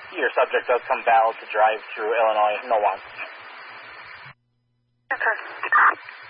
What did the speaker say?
Your subject does come valid to drive through Illinois. No one. Okay.